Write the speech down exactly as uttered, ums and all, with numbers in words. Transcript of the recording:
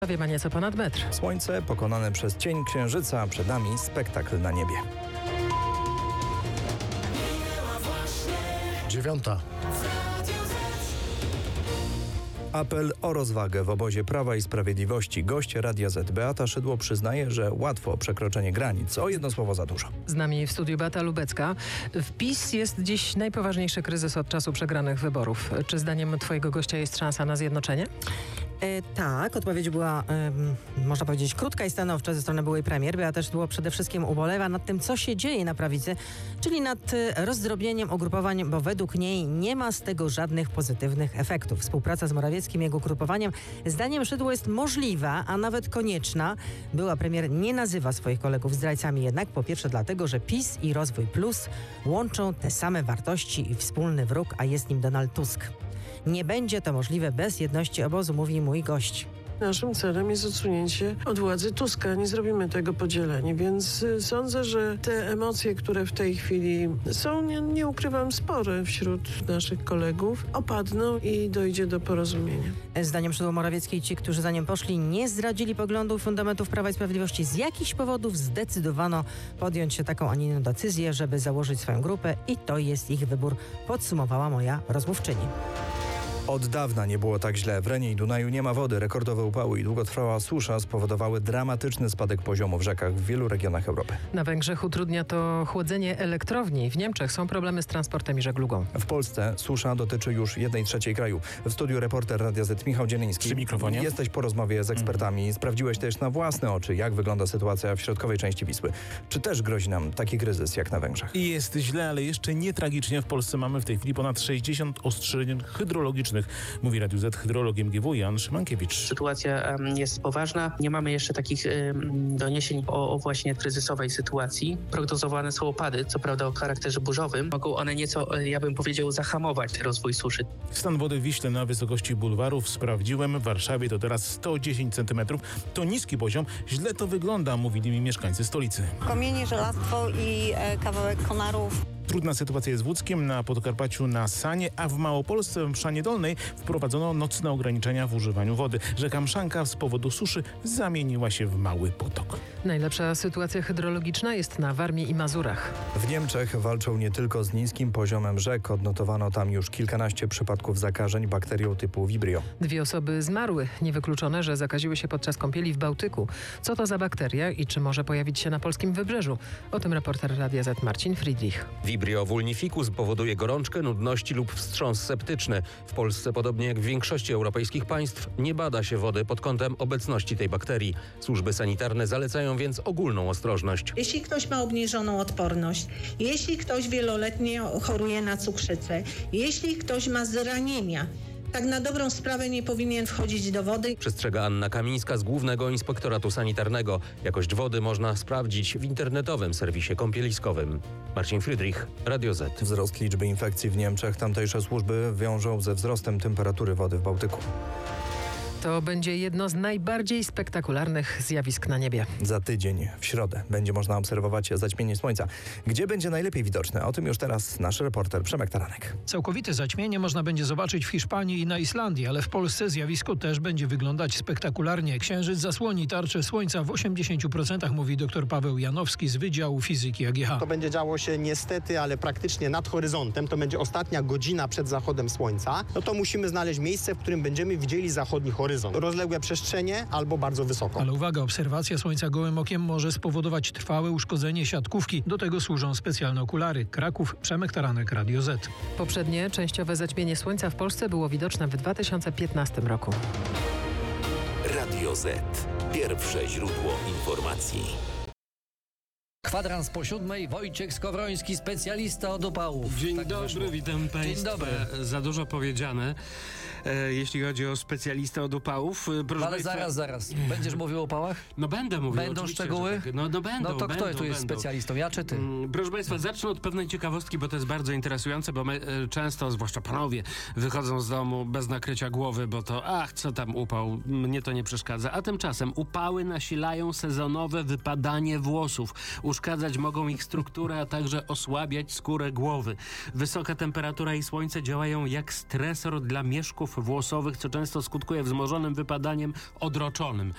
Prawie ma nieco ponad metr. Słońce pokonane przez cień księżyca, przed nami spektakl na niebie. Dziewiąta. Apel o rozwagę w obozie Prawa i Sprawiedliwości. Gość Radia Z Beata Szydło przyznaje, że łatwo o przekroczenie granic. O jedno słowo za dużo. Z nami w studiu Beata Lubecka. W PiS jest dziś najpoważniejszy kryzys od czasu przegranych wyborów. Czy zdaniem twojego gościa jest szansa na zjednoczenie? E, tak, odpowiedź była, e, można powiedzieć, krótka i stanowcza ze strony byłej premier. Beata Szydło przede wszystkim ubolewa nad tym, co się dzieje na prawicy, czyli nad e, rozdrobnieniem ugrupowań, bo według niej nie ma z tego żadnych pozytywnych efektów. Współpraca z Morawieckim i jego ugrupowaniem, zdaniem Szydło, jest możliwa, a nawet konieczna. Była premier nie nazywa swoich kolegów zdrajcami, jednak po pierwsze dlatego, że PiS i Rozwój Plus łączą te same wartości i wspólny wróg, a jest nim Donald Tusk. Nie będzie to możliwe bez jedności obozu, mówi mój gość. Naszym celem jest odsunięcie od władzy Tuska. Nie zrobimy tego podzielenia, więc y, sądzę, że te emocje, które w tej chwili są, nie, nie ukrywam, spore wśród naszych kolegów, opadną i dojdzie do porozumienia. Zdaniem Szydło Morawieckiej ci, którzy za nim poszli, nie zdradzili poglądów fundamentów Prawa i Sprawiedliwości. Z jakichś powodów zdecydowano podjąć się taką, a nie inną decyzję, żeby założyć swoją grupę i to jest ich wybór, podsumowała moja rozmówczyni. Od dawna nie było tak źle. W Renie i Dunaju nie ma wody. Rekordowe upały i długotrwała susza spowodowały dramatyczny spadek poziomu w rzekach w wielu regionach Europy. Na Węgrzech utrudnia to chłodzenie elektrowni. W Niemczech są problemy z transportem i żeglugą. W Polsce susza dotyczy już jednej trzeciej kraju. W studiu reporter Radia Z Michał Dzieliński. Przy mikrofonie. Jesteś po rozmowie z ekspertami. Mm. Sprawdziłeś też na własne oczy, jak wygląda sytuacja w środkowej części Wisły. Czy też grozi nam taki kryzys jak na Węgrzech? I jest źle, ale jeszcze nie tragicznie. W Polsce mamy w tej chwili ponad sześćdziesiąt ostrzeżeń hydrologicznych. Mówi Radiu Z hydrolog M G W Jan Szymankiewicz. Sytuacja um, jest poważna. Nie mamy jeszcze takich um, doniesień o, o właśnie kryzysowej sytuacji. Prognozowane są opady, co prawda o charakterze burzowym. Mogą one nieco, ja bym powiedział, zahamować rozwój suszy. Stan wody w Wiśle na wysokości bulwarów sprawdziłem. W Warszawie to teraz sto dziesięć centymetrów. To niski poziom. Źle to wygląda, mówili mi mieszkańcy stolicy. Komienie, żelastwo i e, kawałek konarów. Trudna sytuacja jest w Łódzkiem, na Podkarpaciu, na Sanie, a w Małopolsce, w Mszanie Dolnej wprowadzono nocne ograniczenia w używaniu wody. Rzeka Mszanka z powodu suszy zamieniła się w mały potok. Najlepsza sytuacja hydrologiczna jest na Warmii i Mazurach. W Niemczech walczą nie tylko z niskim poziomem rzek. Odnotowano tam już kilkanaście przypadków zakażeń bakterią typu Vibrio. Dwie osoby zmarły. Niewykluczone, że zakaziły się podczas kąpieli w Bałtyku. Co to za bakteria i czy może pojawić się na polskim wybrzeżu? O tym reporter Radia Z Marcin Friedrich. Vibrio vulnificus powoduje gorączkę, nudności lub wstrząs septyczny. W Polsce, podobnie jak w większości europejskich państw, nie bada się wody pod kątem obecności tej bakterii. Służby sanitarne zalecają więc ogólną ostrożność. Jeśli ktoś ma obniżoną odporność, jeśli ktoś wieloletnie choruje na cukrzycę, jeśli ktoś ma zranienia, tak na dobrą sprawę nie powinien wchodzić do wody. Przestrzega Anna Kamińska z Głównego Inspektoratu Sanitarnego. Jakość wody można sprawdzić w internetowym serwisie kąpieliskowym. Marcin Friedrich, Radio Z. Wzrost liczby infekcji w Niemczech. Tamtejsze służby wiążą ze wzrostem temperatury wody w Bałtyku. To będzie jedno z najbardziej spektakularnych zjawisk na niebie. Za tydzień, w środę, będzie można obserwować zaćmienie słońca. Gdzie będzie najlepiej widoczne? O tym już teraz nasz reporter Przemek Taranek. Całkowite zaćmienie można będzie zobaczyć w Hiszpanii i na Islandii, ale w Polsce zjawisko też będzie wyglądać spektakularnie. Księżyc zasłoni tarczę słońca w osiemdziesięciu procentach, mówi dr Paweł Janowski z Wydziału Fizyki A G H. To będzie działo się niestety, ale praktycznie nad horyzontem. To będzie ostatnia godzina przed zachodem słońca. No to musimy znaleźć miejsce, w którym będziemy widzieli zachodni horyzont. Rozległe przestrzenie albo bardzo wysoko. Ale uwaga, obserwacja słońca gołym okiem może spowodować trwałe uszkodzenie siatkówki. Do tego służą specjalne okulary. Kraków, Przemek Taranek, Radio Z. Poprzednie częściowe zaćmienie słońca w Polsce było widoczne w dwa tysiące piętnastym roku. Radio Z. Pierwsze źródło informacji. Kwadrans po siódmej, Wojciech Skowroński, specjalista od upałów. Dzień tak dobry, wyszło. witam Państwa. Dzień dobry. Za dużo powiedziane, e, jeśli chodzi o specjalistę od upałów. Proszę Ale Państwa, zaraz, zaraz. Będziesz mówił o upałach? No będę mówił. Będą oczywiście, szczegóły? Tak. No, no będą, No to będą, kto tu jest będą. specjalistą, ja czy ty? Mm, proszę Państwa, zacznę od pewnej ciekawostki, bo to jest bardzo interesujące, bo my e, często, zwłaszcza panowie, wychodzą z domu bez nakrycia głowy, bo to ach, co tam upał, mnie to nie przeszkadza. A tymczasem upały nasilają sezonowe wypadanie włosów. Uszkadzać mogą ich strukturę, a także osłabiać skórę głowy. Wysoka temperatura i słońce działają jak stresor dla mieszków włosowych, co często skutkuje wzmożonym wypadaniem odroczonym.